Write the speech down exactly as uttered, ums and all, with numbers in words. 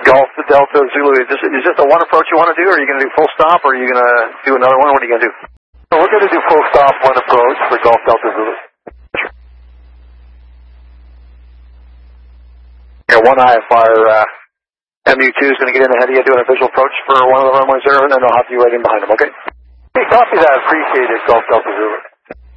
Golf Delta Zulu, is this, is this the one approach you want to do, or are you going to do full stop, or are you going to do another one? What are you going to do? So we're going to do full stop, one approach for Golf Delta Zulu. Yeah, one I F R uh, M U two is going to get in ahead of you doing a visual approach for one of the runways there, and then I'll have you right in behind him, okay? Hey, copy that. Appreciate it, Golf Delta Zulu.